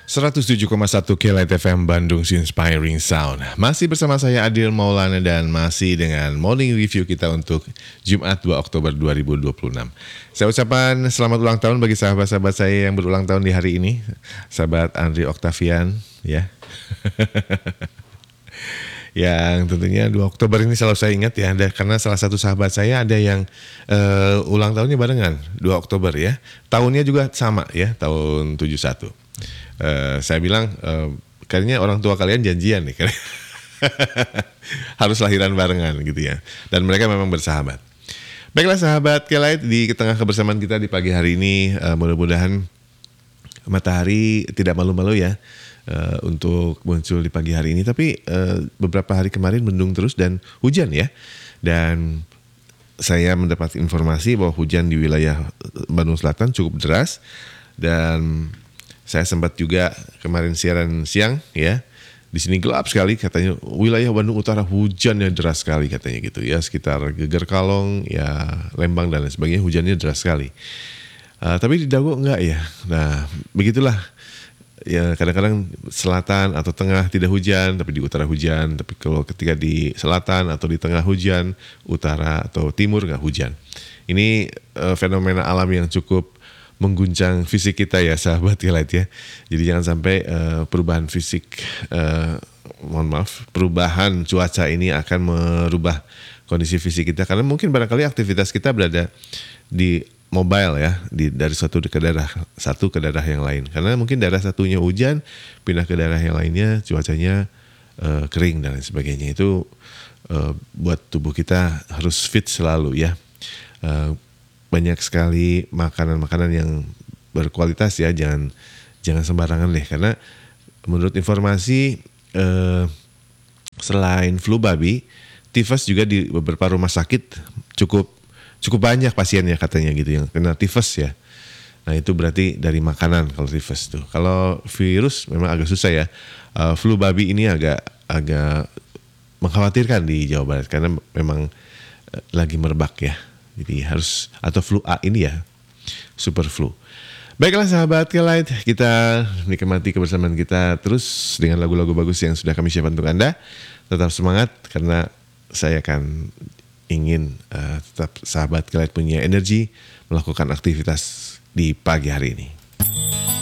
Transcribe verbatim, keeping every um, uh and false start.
seratus tujuh koma satu K-Light F M Bandung Inspiring Sound. Masih bersama saya Adil Maulana dan masih dengan morning review kita untuk Jumat dua Oktober dua ribu dua puluh enam. Saya ucapkan selamat ulang tahun bagi sahabat-sahabat saya yang berulang tahun di hari ini. Sahabat Andri Octavian ya. Yang tentunya dua Oktober ini selalu saya ingat ya, ada, karena salah satu sahabat saya ada yang uh, ulang tahunnya barengan dua Oktober ya. Tahunnya juga sama ya, tahun tujuh puluh satu. Uh, saya bilang uh, kayaknya orang tua kalian janjian nih harus lahiran barengan gitu ya, dan mereka memang bersahabat. Baiklah sahabat K-Light, di tengah kebersamaan kita di pagi hari ini, uh, mudah-mudahan matahari tidak malu-malu ya uh, untuk muncul di pagi hari ini. Tapi uh, beberapa hari kemarin mendung terus dan hujan ya, dan saya mendapat informasi bahwa hujan di wilayah Bandung Selatan cukup deras, dan saya sempat juga kemarin siaran siang ya, di sini gelap sekali katanya, wilayah Bandung Utara hujannya deras sekali katanya gitu ya, sekitar Geger Kalong ya, Lembang dan lain sebagainya hujannya deras sekali. Uh, tapi di Dago enggak ya. Nah begitulah ya, kadang-kadang selatan atau tengah tidak hujan tapi di utara hujan, tapi kalau ketika di selatan atau di tengah hujan, utara atau timur enggak hujan. Ini uh, fenomena alam yang cukup mengguncang fisik kita ya sahabat K-Light ya. Jadi jangan sampai uh, perubahan fisik, uh, mohon maaf, perubahan cuaca ini akan merubah kondisi fisik kita, karena mungkin barangkali aktivitas kita berada di mobile ya, di dari satu ke daerah satu ke daerah yang lain. Karena mungkin daerah satunya hujan, pindah ke daerah yang lainnya cuacanya uh, kering dan lain sebagainya. Itu uh, buat tubuh kita harus fit selalu ya. Uh, banyak sekali makanan-makanan yang berkualitas ya, jangan jangan sembarangan deh, karena menurut informasi eh, selain flu babi, tifus juga di beberapa rumah sakit cukup cukup banyak pasiennya katanya gitu yang kena tifus ya. Nah itu berarti dari makanan kalau tifus tuh. Kalau virus memang agak susah ya. Uh, flu babi ini agak agak mengkhawatirkan di Jawa Barat karena memang uh, lagi merebak ya. Jadi harus, atau flu A ini ya, super flu. Baiklah sahabat K-Light, kita nikmati kebersamaan kita terus dengan lagu-lagu bagus yang sudah kami siapkan untuk Anda. Tetap semangat karena saya akan ingin uh, tetap sahabat K-Light punya energi melakukan aktivitas di pagi hari ini.